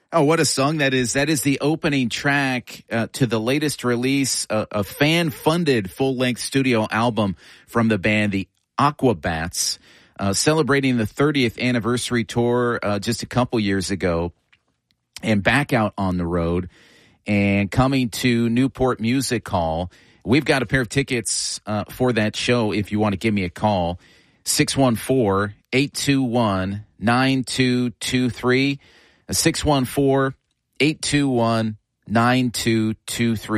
Oh, what a song that is. That is the opening track to the latest release, a fan-funded full-length studio album from the band, the Aquabats, celebrating the 30th anniversary tour just a couple years ago, and back out on the road and coming to Newport Music Hall. We've got a pair of tickets for that show if you want to give me a call, 614-821-9223. 614-821-9223.